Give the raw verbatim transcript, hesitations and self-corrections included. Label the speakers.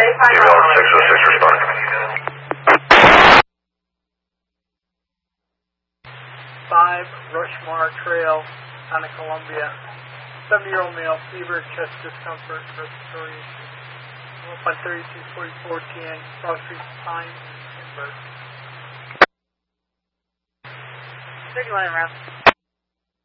Speaker 1: Develop six oh six responding.
Speaker 2: Five Rushmore Trail, Santa Columbia. Seven-year-old male, fever, chest discomfort, respiratory issues. Up on thirty-two forty-four T N, Cross Street, Pine, and Timber.
Speaker 3: Thirty-one around.